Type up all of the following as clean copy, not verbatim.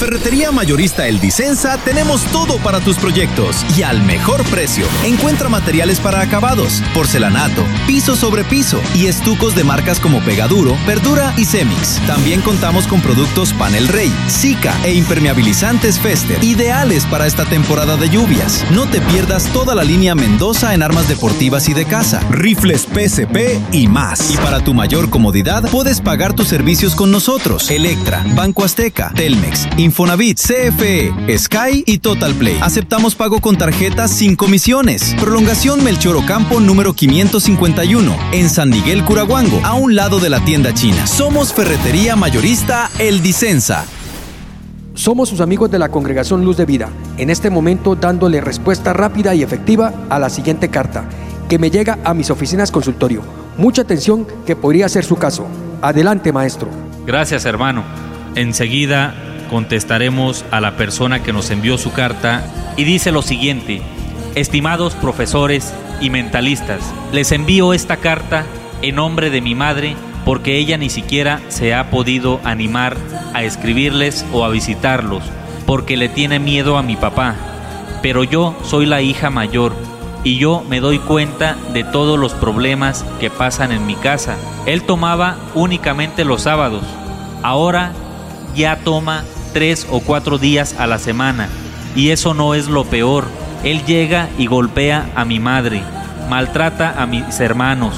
Ferretería Mayorista El Disensa tenemos todo para tus proyectos y al mejor precio. Encuentra materiales para acabados, porcelanato, piso sobre piso y estucos de marcas como Pegaduro, Verdura y Cemix. También contamos con productos Panel Rey, Sika e impermeabilizantes Fester, ideales para esta temporada de lluvias. No te pierdas toda la línea Mendoza en armas deportivas y de casa, rifles PSP y más. Y para tu mayor comodidad, puedes pagar tus servicios con nosotros. Electra, Banco Azteca, Telmex, Infonavit, CFE, Sky y Total Play. Aceptamos pago con tarjetas sin comisiones. Prolongación Melchor Ocampo número 551 en San Miguel Curahuango, a un lado de la tienda china. Somos Ferretería Mayorista El Disensa. Somos sus amigos de la Congregación Luz de Vida, en este momento dándole respuesta rápida y efectiva a la siguiente carta, que me llega a mis oficinas consultorio. Mucha atención, que podría ser su caso. Adelante, maestro. Gracias, hermano. Enseguida contestaremos a la persona que nos envió su carta y dice lo siguiente: estimados profesores y mentalistas, les envío esta carta en nombre de mi madre porque ella ni siquiera se ha podido animar a escribirles o a visitarlos porque le tiene miedo a mi papá. Pero yo soy la hija mayor y yo me doy cuenta de todos los problemas que pasan en mi casa. Él tomaba únicamente los sábados, ahora ya toma 3 o 4 días a la semana, y eso no es lo peor. Él llega y golpea a mi madre, maltrata a mis hermanos,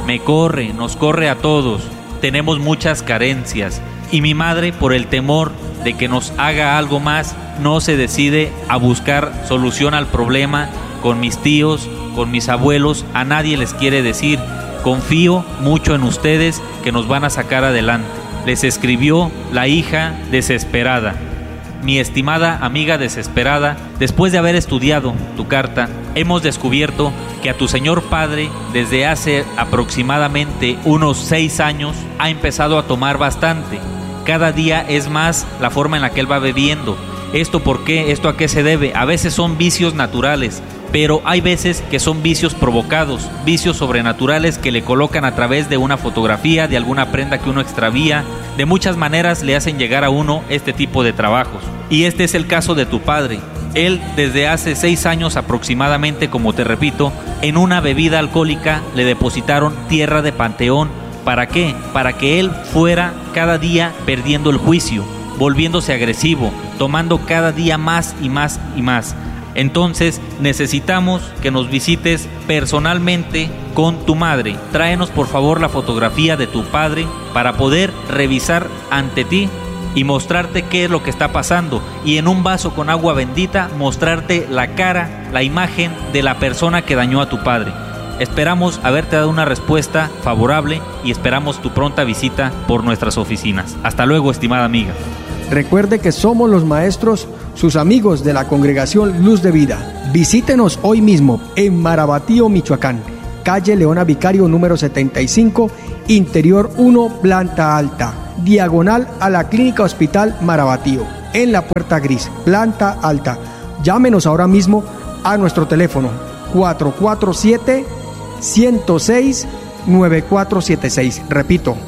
nos corre a todos. Tenemos muchas carencias y mi madre, por el temor de que nos haga algo más, no se decide a buscar solución al problema con mis tíos, con mis abuelos. A nadie les quiere decir. Confío mucho en ustedes que nos van a sacar adelante. Les escribió la hija desesperada. Mi estimada amiga desesperada, después de haber estudiado tu carta, hemos descubierto que a tu señor padre, desde hace aproximadamente unos 6 años, ha empezado a tomar bastante. Cada día es más la forma en la que él va bebiendo. ¿Esto por qué? ¿Esto a qué se debe? A veces son vicios naturales, pero hay veces que son vicios provocados, vicios sobrenaturales que le colocan a través de una fotografía, de alguna prenda que uno extravía. De muchas maneras le hacen llegar a uno este tipo de trabajos. Y este es el caso de tu padre. Él, desde hace 6 años aproximadamente, como te repito, en una bebida alcohólica le depositaron tierra de panteón. ¿Para qué? Para que él fuera cada día perdiendo el juicio, volviéndose agresivo, tomando cada día más y más y más. Entonces necesitamos que nos visites personalmente con tu madre. Tráenos por favor la fotografía de tu padre para poder revisar ante ti y mostrarte qué es lo que está pasando, y en un vaso con agua bendita mostrarte la cara, la imagen de la persona que dañó a tu padre. Esperamos haberte dado una respuesta favorable y esperamos tu pronta visita por nuestras oficinas. Hasta luego, estimada amiga. Recuerde que somos los maestros, sus amigos de la Congregación Luz de Vida. Visítenos hoy mismo en Marabatío, Michoacán, calle Leona Vicario número 75, interior 1, planta alta, diagonal a la Clínica Hospital Marabatío, en la puerta gris, planta alta. Llámenos ahora mismo a nuestro teléfono 447-106-9476. Repito,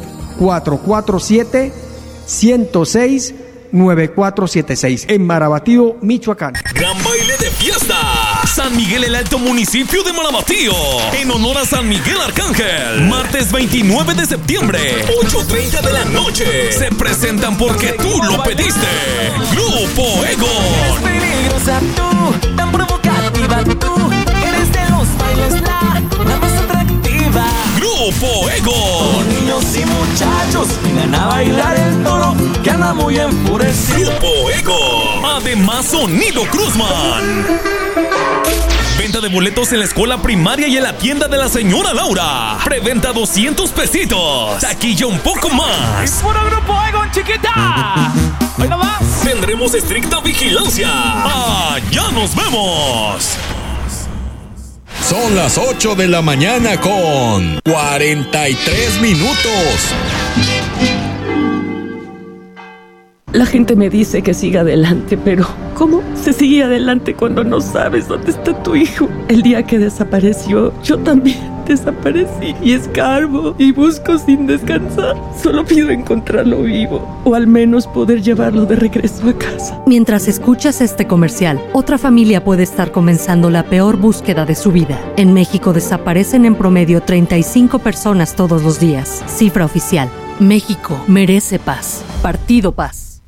447-106-9476 en Marabatío, Michoacán. Gran baile de fiesta. San Miguel el Alto, municipio de Marabatío, en honor a San Miguel Arcángel. Martes 29 de septiembre, 8:30 de la noche. Se presentan porque tú lo pediste. Grupo Egon. Eres peligrosa tú, tan provocativa tú. Eres de los bailes la más atractiva. Grupo Egon. Con niños y muchachos vengan a bailar el toro que anda muy enfurecido. Grupo Egon. Además, Sonido Cruzman. Venta de boletos en la escuela primaria y en la tienda de la señora Laura. Preventa 200 pesitos. Taquilla un poco más. ¡Es puro Grupo Egon, chiquita! ¡Hoy no más! Tendremos estricta vigilancia. ¡Allá nos vemos! Son las 8 de la mañana con 43 minutos. La gente me dice que siga adelante, pero ¿cómo se sigue adelante cuando no sabes dónde está tu hijo? El día que desapareció, yo también Desaparecí y escarbo y busco sin descansar. Solo pido encontrarlo vivo o al menos poder llevarlo de regreso a casa. Mientras escuchas este comercial, otra familia puede estar comenzando la peor búsqueda de su vida. En México desaparecen en promedio 35 personas todos los días. Cifra oficial. México merece paz. Partido Paz.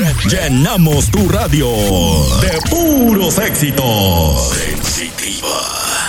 Llenamos tu radio de puros éxitos. Sensitiva.